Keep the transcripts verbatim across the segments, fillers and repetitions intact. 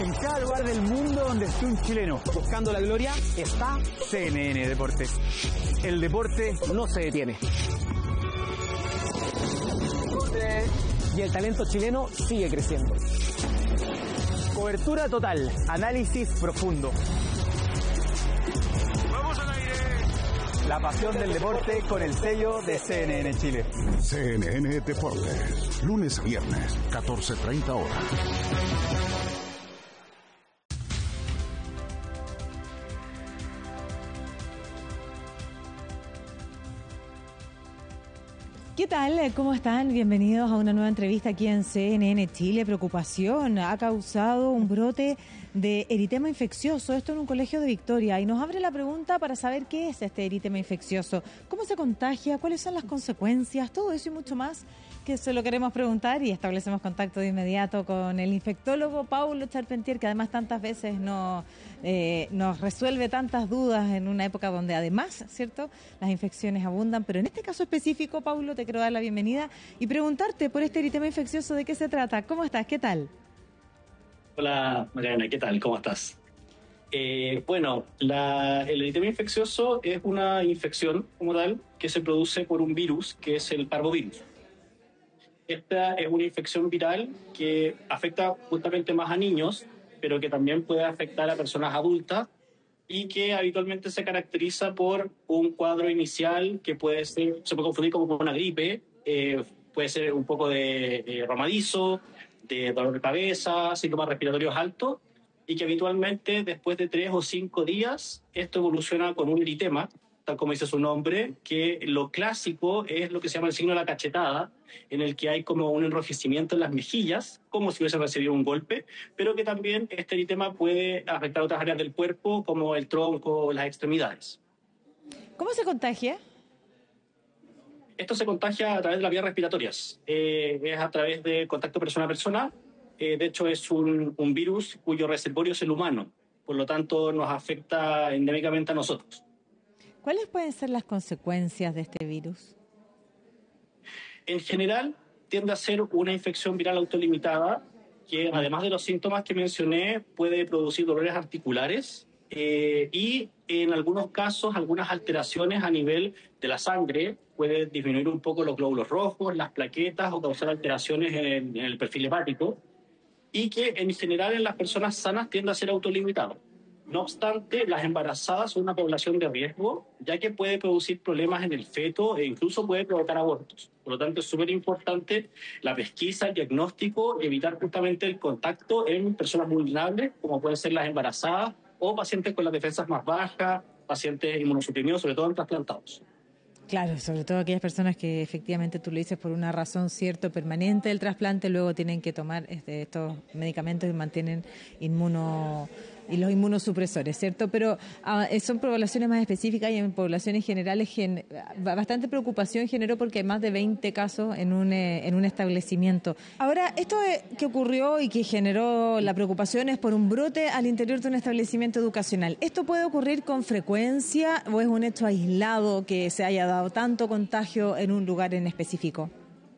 En cada lugar del mundo donde esté un chileno buscando la gloria está C N N Deportes. El deporte no se detiene. Y el talento chileno sigue creciendo. Cobertura total, análisis profundo. ¡Vamos al aire! La pasión del deporte con el sello de C N N Chile. C N N Deportes, lunes a viernes, catorce treinta horas. ¿Qué tal? ¿Cómo están? Bienvenidos a una nueva entrevista aquí en C N N Chile. Preocupación ha causado un brote de eritema infeccioso, esto en un colegio de Victoria, y nos abre la pregunta para saber qué es este eritema infeccioso, cómo se contagia, cuáles son las consecuencias, todo eso y mucho más, que se lo queremos preguntar y establecemos contacto de inmediato con el infectólogo Paulo Charpentier, que además tantas veces no, eh, nos resuelve tantas dudas en una época donde además, ¿cierto?, las infecciones abundan, pero en este caso específico, Paulo, te quiero dar la bienvenida y preguntarte por este eritema infeccioso, ¿de qué se trata? ¿Cómo estás? ¿Qué tal? Hola Mariana, ¿qué tal? ¿Cómo estás? Eh, bueno, la, el eritema infeccioso es una infección como tal que se produce por un virus que es el parvovirus. Esta es una infección viral que afecta justamente más a niños, pero que también puede afectar a personas adultas y que habitualmente se caracteriza por un cuadro inicial que puede ser, se puede confundir como con una gripe, eh, puede ser un poco de eh, romadizo, de dolor de cabeza, síntomas respiratorios altos, y que habitualmente después de tres o cinco días esto evoluciona con un eritema, tal como dice su nombre, que lo clásico es lo que se llama el signo de la cachetada, en el que hay como un enrojecimiento en las mejillas, como si hubiese recibido un golpe, pero que también este eritema puede afectar otras áreas del cuerpo, como el tronco o las extremidades. ¿Cómo se contagia? Esto se contagia a través de las vías respiratorias, eh, es a través de contacto persona a persona, eh, de hecho es un, un virus cuyo reservorio es el humano, por lo tanto nos afecta endémicamente a nosotros. ¿Cuáles pueden ser las consecuencias de este virus? En general, tiende a ser una infección viral autolimitada que, además de los síntomas que mencioné, puede producir dolores articulares eh, y, en algunos casos, algunas alteraciones a nivel de la sangre. Puede disminuir un poco los glóbulos rojos, las plaquetas o causar alteraciones en el, en el perfil hepático, y que, en general, en las personas sanas tiende a ser autolimitado. No obstante, las embarazadas son una población de riesgo, ya que puede producir problemas en el feto e incluso puede provocar abortos. Por lo tanto, es súper importante la pesquisa, el diagnóstico, evitar justamente el contacto en personas vulnerables, como pueden ser las embarazadas o pacientes con las defensas más bajas, pacientes inmunosuprimidos, sobre todo en trasplantados. Claro, sobre todo aquellas personas que efectivamente tú lo dices por una razón cierta permanente del trasplante, luego tienen que tomar este, estos medicamentos que mantienen inmuno y los inmunosupresores, ¿cierto? Pero ah, son poblaciones más específicas y en poblaciones generales gen, bastante preocupación generó porque hay más de veinte casos en un, eh, en un establecimiento. Ahora, esto eh, que ocurrió y que generó la preocupación es por un brote al interior de un establecimiento educacional. ¿Esto puede ocurrir con frecuencia o es un hecho aislado que se haya dado tanto contagio en un lugar en específico?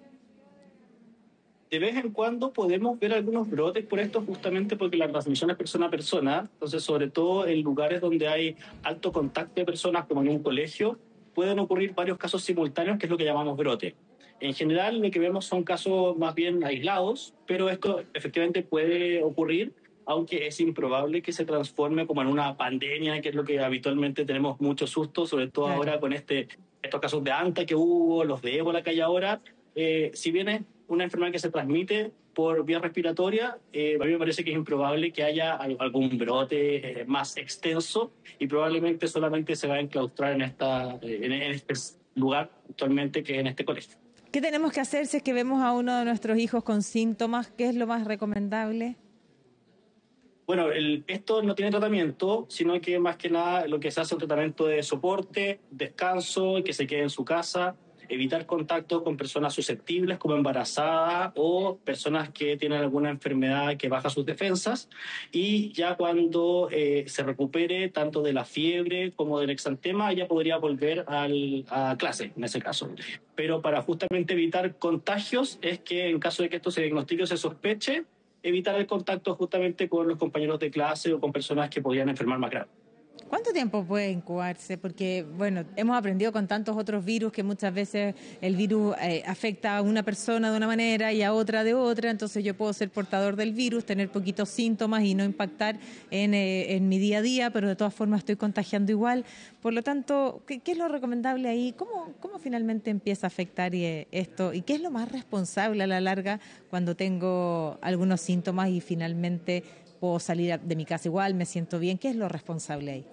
De vez en cuando podemos ver algunos brotes por esto, justamente porque la transmisión es persona a persona. Entonces, sobre todo en lugares donde hay alto contacto de personas, como en un colegio, pueden ocurrir varios casos simultáneos, que es lo que llamamos brote. En general, lo que vemos son casos más bien aislados, pero esto efectivamente puede ocurrir, aunque es improbable que se transforme como en una pandemia, que es lo que habitualmente tenemos mucho susto, sobre todo claro. Ahora con este, estos casos de Anta que hubo, los de ébola que hay ahora. Eh, si bien es una enfermedad que se transmite por vía respiratoria, eh, a mí me parece que es improbable que haya algún brote eh, más extenso y probablemente solamente se va a enclaustrar en, esta, eh, en este lugar actualmente, que es en este colegio. ¿Qué tenemos que hacer si es que vemos a uno de nuestros hijos con síntomas? ¿Qué es lo más recomendable? Bueno, el, esto no tiene tratamiento, sino que más que nada lo que se hace es un tratamiento de soporte, descanso, que se quede en su casa, evitar contacto con personas susceptibles como embarazadas o personas que tienen alguna enfermedad que baja sus defensas, y ya cuando eh, se recupere tanto de la fiebre como del exantema ya podría volver al, a clase en ese caso. Pero para justamente evitar contagios es que en caso de que esto se diagnostique o se sospeche, evitar el contacto justamente con los compañeros de clase o con personas que podían enfermar más grave. ¿Cuánto tiempo puede incubarse? Porque, bueno, hemos aprendido con tantos otros virus que muchas veces el virus eh, afecta a una persona de una manera y a otra de otra, entonces yo puedo ser portador del virus, tener poquitos síntomas y no impactar en, eh, en mi día a día, pero de todas formas estoy contagiando igual. Por lo tanto, ¿qué, qué es lo recomendable ahí? ¿Cómo, cómo finalmente empieza a afectar eh, esto? ¿Y qué es lo más responsable a la larga cuando tengo algunos síntomas y finalmente puedo salir de mi casa igual, me siento bien? ¿Qué es lo responsable ahí?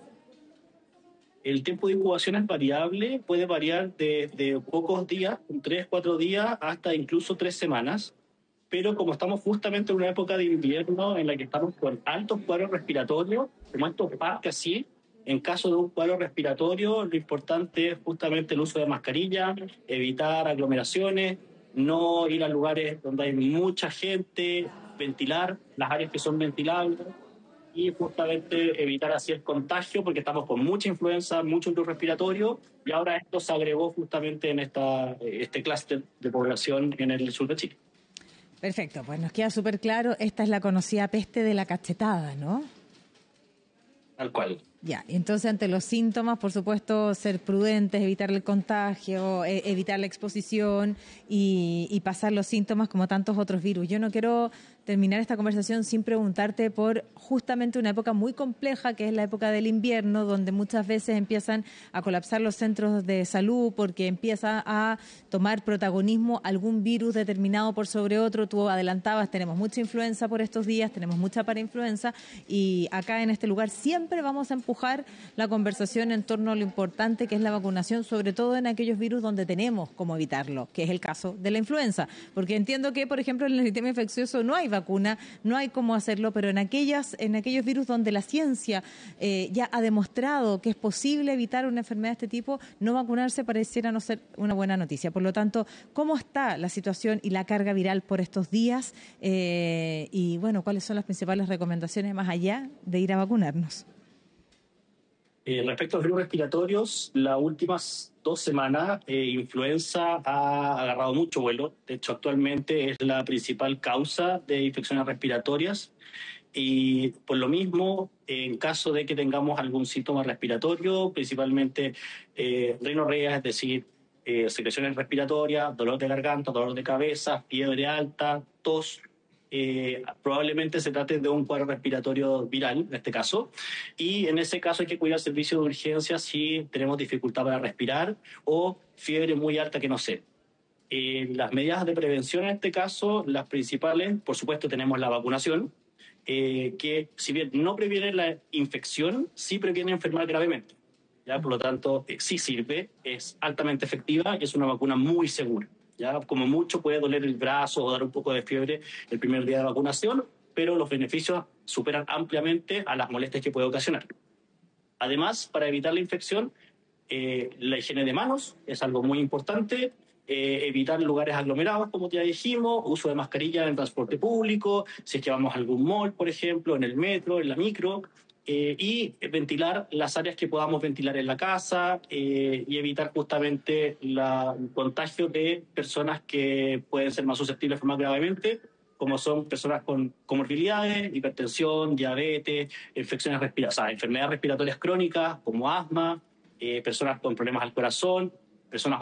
El tiempo de incubación es variable, puede variar de, de pocos días, tres, cuatro días, hasta incluso tres semanas. Pero como estamos justamente en una época de invierno en la que estamos con altos cuadros respiratorios, como esto parte así, en caso de un cuadro respiratorio, lo importante es justamente el uso de mascarilla, evitar aglomeraciones, no ir a lugares donde hay mucha gente, ventilar las áreas que son ventilables y justamente evitar así el contagio, porque estamos con mucha influenza, mucho virus respiratorio, y ahora esto se agregó justamente en esta, este clúster de población en el sur de Chile. Perfecto, pues nos queda súper claro, esta es la conocida peste de la cachetada, ¿no? Tal cual. Ya, entonces ante los síntomas, por supuesto, ser prudentes, evitar el contagio, eh, evitar la exposición y, y pasar los síntomas como tantos otros virus. Yo no quiero terminar esta conversación sin preguntarte por justamente una época muy compleja, que es la época del invierno, donde muchas veces empiezan a colapsar los centros de salud porque empieza a tomar protagonismo algún virus determinado por sobre otro. Tú adelantabas, tenemos mucha influenza por estos días, tenemos mucha parainfluenza y acá en este lugar siempre vamos a empujar la conversación en torno a lo importante que es la vacunación, sobre todo en aquellos virus donde tenemos cómo evitarlo, que es el caso de la influenza. Porque entiendo que, por ejemplo, en el eritema infeccioso no hay vacuna, no hay cómo hacerlo, pero en aquellas, en aquellos virus donde la ciencia eh, ya ha demostrado que es posible evitar una enfermedad de este tipo, no vacunarse pareciera no ser una buena noticia. Por lo tanto, ¿cómo está la situación y la carga viral por estos días? Eh, y, bueno, ¿cuáles son las principales recomendaciones más allá de ir a vacunarnos? Eh, respecto a los virus respiratorios, las últimas dos semanas, eh, influenza ha agarrado mucho vuelo. De hecho, actualmente es la principal causa de infecciones respiratorias. Y por lo mismo, en caso de que tengamos algún síntoma respiratorio, principalmente eh, rinorrea, es decir, eh, secreciones respiratorias, dolor de garganta, dolor de cabeza, fiebre alta, tos, Eh, probablemente se trate de un cuadro respiratorio viral, en este caso, y en ese caso hay que cuidar el servicio de urgencia si tenemos dificultad para respirar o fiebre muy alta que no sé. Eh, las medidas de prevención en este caso, las principales, por supuesto tenemos la vacunación, eh, que si bien no previene la infección, sí previene enfermar gravemente. ¿Ya? Por lo tanto, eh, sí sirve, es altamente efectiva y es una vacuna muy segura. Ya, como mucho puede doler el brazo o dar un poco de fiebre el primer día de vacunación, pero los beneficios superan ampliamente a las molestias que puede ocasionar. Además, para evitar la infección, eh, la higiene de manos es algo muy importante, eh, evitar lugares aglomerados, como ya dijimos, uso de mascarilla en el transporte público, si es que vamos a algún mall, por ejemplo, en el metro, en la micro, Eh, y ventilar las áreas que podamos ventilar en la casa eh, y evitar justamente la, el contagio de personas que pueden ser más susceptibles de enfermar gravemente, como son personas con comorbilidades, hipertensión, diabetes, infecciones respiratorias, o sea, enfermedades respiratorias crónicas como asma, eh, personas con problemas al corazón, personas